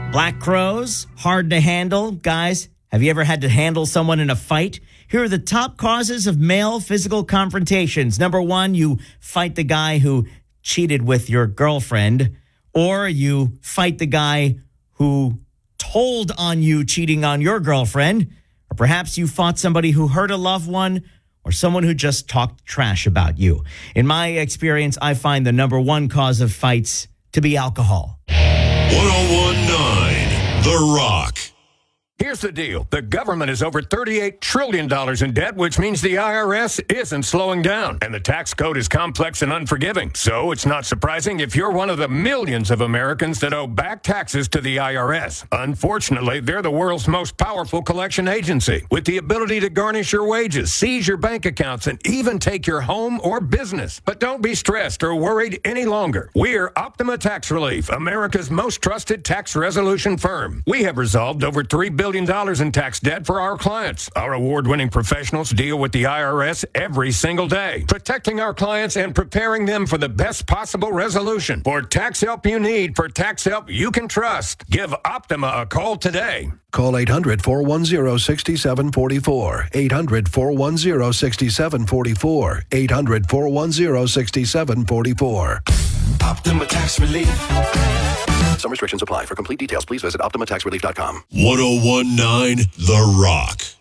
Black crows, hard to handle. Guys, have you ever had to handle someone in a fight? Here are the top causes of male physical confrontations. Number one, you fight the guy who cheated with your girlfriend, or you fight the guy who told on you cheating on your girlfriend, or perhaps you fought somebody who hurt a loved one, or someone who just talked trash about you. In my experience, I find the number one cause of fights to be alcohol. 1019 The Rock. Here's the deal. The government is over $38 trillion in debt, which means the IRS isn't slowing down. And the tax code is complex and unforgiving. So it's not surprising if you're one of the millions of Americans that owe back taxes to the IRS. Unfortunately, they're the world's most powerful collection agency, with the ability to garnish your wages, seize your bank accounts, and even take your home or business. But don't be stressed or worried any longer. We're Optima Tax Relief, America's most trusted tax resolution firm. We have resolved over $3 billion in tax debt for our clients. Our award-winning professionals deal with the IRS every single day, protecting our clients and preparing them for the best possible resolution. For tax help you need, for tax help you can trust, give Optima a call today. Call 800-410-6744. 800-410-6744. 800-410-6744. Optima Tax Relief. Some restrictions apply. For complete details, please visit OptimaTaxRelief.com. 1019 The Rock.